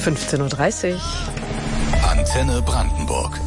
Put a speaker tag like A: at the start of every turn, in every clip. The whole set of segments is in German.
A: 15:30 Uhr.
B: Antenne Brandenburg.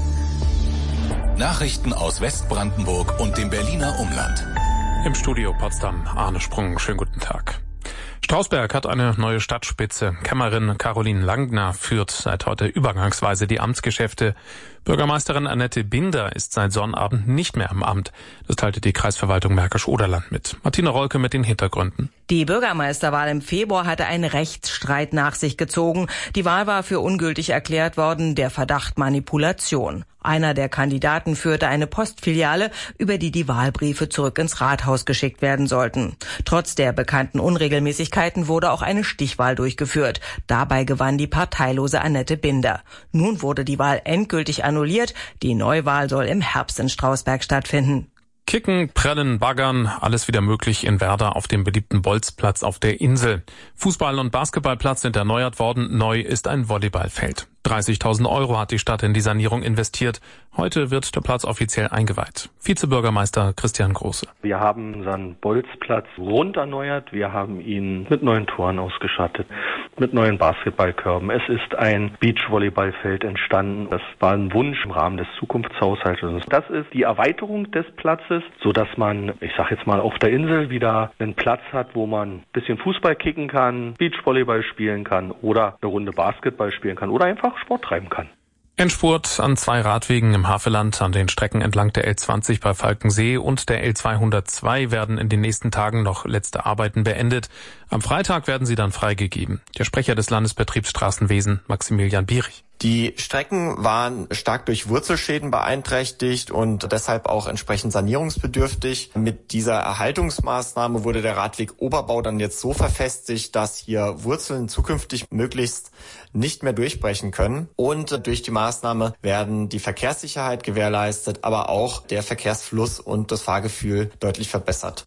B: Nachrichten aus Westbrandenburg und dem Berliner Umland.
C: Im Studio Potsdam, Arne Sprung. Schönen guten Tag. Strausberg hat eine neue Stadtspitze. Kämmerin Caroline Langner führt seit heute übergangsweise die Amtsgeschäfte. Bürgermeisterin Annette Binder ist seit Sonnabend nicht mehr im Amt. Das teilte die Kreisverwaltung Märkisch-Oderland mit. Martina Rolke mit den Hintergründen.
D: Die Bürgermeisterwahl im Februar hatte einen Rechtsstreit nach sich gezogen. Die Wahl war für ungültig erklärt worden, der Verdacht Manipulation. Einer der Kandidaten führte eine Postfiliale, über die Wahlbriefe zurück ins Rathaus geschickt werden sollten. Trotz der bekannten Unregelmäßigkeiten wurde auch eine Stichwahl durchgeführt. Dabei gewann die parteilose Annette Binder. Nun wurde die Wahl endgültig annulliert. Die Neuwahl soll im Herbst in Strausberg stattfinden.
C: Kicken, Prellen, Baggern, alles wieder möglich in Werder auf dem beliebten Bolzplatz auf der Insel. Fußball- und Basketballplatz sind erneuert worden. Neu ist ein Volleyballfeld. 30.000 € hat die Stadt in die Sanierung investiert. Heute wird der Platz offiziell eingeweiht. Vizebürgermeister Christian Große.
E: Wir haben unseren Bolzplatz rund erneuert. Wir haben ihn mit neuen Toren ausgestattet, mit neuen Basketballkörben. Es ist ein Beachvolleyballfeld entstanden. Das war ein Wunsch im Rahmen des Zukunftshaushaltes. Das ist die Erweiterung des Platzes, sodass man, ich sag jetzt mal, auf der Insel wieder einen Platz hat, wo man ein bisschen Fußball kicken kann, Beachvolleyball spielen kann oder eine Runde Basketball spielen kann oder einfach Sport treiben kann.
C: Endspurt an 2 Radwegen im Havelland an den Strecken entlang der L20 bei Falkensee und der L202 werden in den nächsten Tagen noch letzte Arbeiten beendet. Am Freitag werden sie dann freigegeben. Der Sprecher des Landesbetriebsstraßenwesen, Maximilian Bierich.
F: Die Strecken waren stark durch Wurzelschäden beeinträchtigt und deshalb auch entsprechend sanierungsbedürftig. Mit dieser Erhaltungsmaßnahme wurde der Radweg-Oberbau dann jetzt so verfestigt, dass hier Wurzeln zukünftig möglichst nicht mehr durchbrechen können. Und durch die Maßnahme werden die Verkehrssicherheit gewährleistet, aber auch der Verkehrsfluss und das Fahrgefühl deutlich verbessert.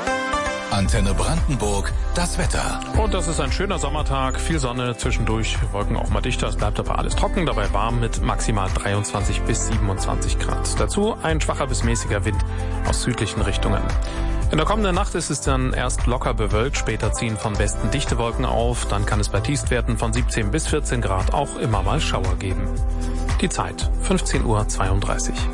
B: Antenne Brandenburg, das Wetter.
C: Und das ist ein schöner Sommertag, viel Sonne, zwischendurch Wolken auch mal dichter, es bleibt aber alles trocken, dabei warm mit maximal 23 bis 27 Grad. Dazu ein schwacher bis mäßiger Wind aus südlichen Richtungen. In der kommenden Nacht ist es dann erst locker bewölkt, später ziehen von Westen dichte Wolken auf, dann kann es bei Tiefstwerten von 17 bis 14 Grad auch immer mal Schauer geben. Die Zeit, 15:32 Uhr.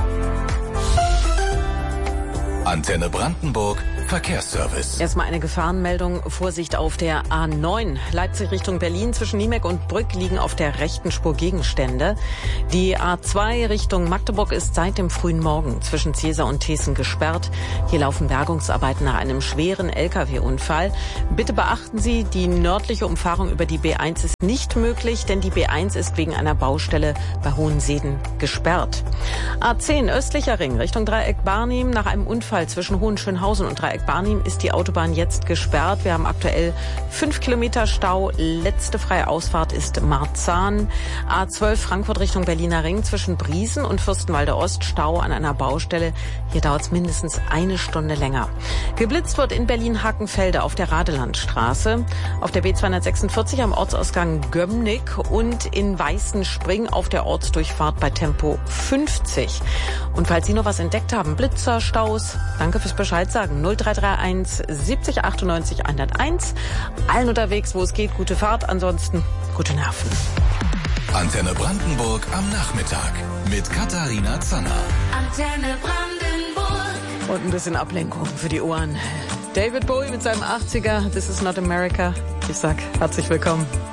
B: Antenne Brandenburg, Verkehrsservice.
A: Erstmal eine Gefahrenmeldung. Vorsicht auf der A9. Leipzig Richtung Berlin zwischen Niemek und Brück liegen auf der rechten Spur Gegenstände. Die A2 Richtung Magdeburg ist seit dem frühen Morgen zwischen Ziesar und Thessen gesperrt. Hier laufen Bergungsarbeiten nach einem schweren Lkw-Unfall. Bitte beachten Sie, die nördliche Umfahrung über die B1 ist nicht möglich, denn die B1 ist wegen einer Baustelle bei Hohenseden gesperrt. A10 östlicher Ring Richtung Dreieck Barnim. Nach einem Unfall zwischen Hohenschönhausen und Dreieck Barnim ist die Autobahn jetzt gesperrt. Wir haben aktuell 5 Kilometer Stau. Letzte freie Ausfahrt ist Marzahn. A12 Frankfurt Richtung Berliner Ring zwischen Briesen und Fürstenwalde Ost. Stau an einer Baustelle. Hier dauert es mindestens eine Stunde länger. Geblitzt wird in Berlin-Hakenfelde auf der Radelandstraße, auf der B246 am Ortsausgang Gömmnick und in Weißenspring auf der Ortsdurchfahrt bei Tempo 50. Und falls Sie noch was entdeckt haben, Blitzer, Staus, danke fürs Bescheid sagen. 0331 70 98 101. Allen unterwegs, wo es geht, gute Fahrt. Ansonsten gute Nerven.
B: Antenne Brandenburg am Nachmittag mit Katharina Zanner.
G: Antenne Brandenburg.
A: Und ein bisschen Ablenkung für die Ohren. David Bowie mit seinem 80er, This is not America. Ich sag herzlich willkommen.